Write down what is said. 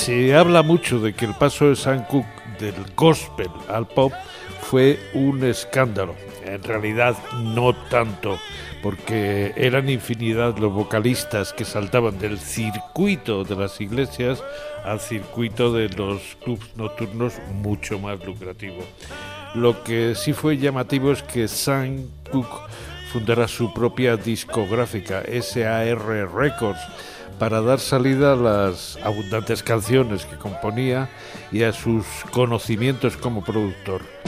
Se habla mucho de que el paso de Sam Cooke del gospel al pop fue un escándalo. En realidad no tanto, porque eran infinidad los vocalistas que saltaban del circuito de las iglesias al circuito de los clubs nocturnos, mucho más lucrativo. Lo que sí fue llamativo es que Sam Cooke fundara su propia discográfica, SAR Records, para dar salida a las abundantes canciones que componía y a sus conocimientos como productor.